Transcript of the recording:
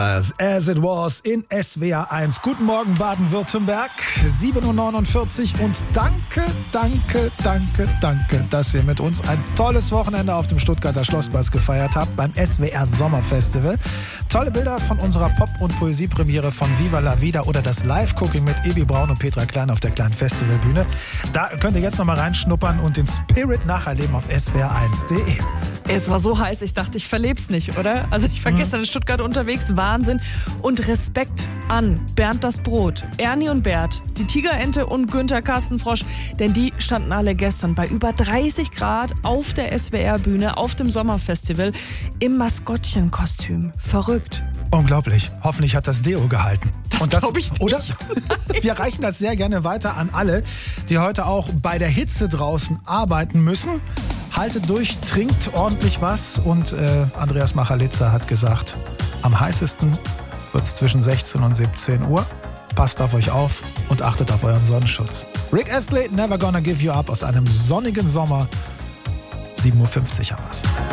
As it was in SWR 1. Guten Morgen Baden-Württemberg, 7.49 Uhr und danke, dass ihr mit uns ein tolles Wochenende auf dem Stuttgarter Schlossplatz gefeiert habt beim SWR Sommerfestival. Tolle Bilder von unserer Pop- und Poesiepremiere von Viva la Vida oder das Live-Cooking mit Ebi Braun und Petra Klein auf der kleinen Festivalbühne. Da könnt ihr jetzt nochmal reinschnuppern und den Spirit nacherleben auf swr1.de. Es war so heiß, ich dachte, ich verleb's nicht, oder? Also ich war gestern in Stuttgart unterwegs, Wahnsinn. Und Respekt an Bernd das Brot, Ernie und Bert, die Tigerente und Günther Kastenfrosch, denn die standen alle gestern bei über 30 Grad auf der SWR-Bühne, auf dem Sommerfestival, im Maskottchenkostüm. Verrückt. Unglaublich. Hoffentlich hat das Deo gehalten. Das glaube ich nicht. Oder? Wir reichen das sehr gerne weiter an alle, die heute auch bei der Hitze draußen arbeiten müssen. Haltet durch, trinkt ordentlich was und Andreas Machalitza hat gesagt, am heißesten wird es zwischen 16 und 17 Uhr. Passt auf euch auf und achtet auf euren Sonnenschutz. Rick Astley, Never Gonna Give You Up aus einem sonnigen Sommer. 7.50 Uhr haben wir's.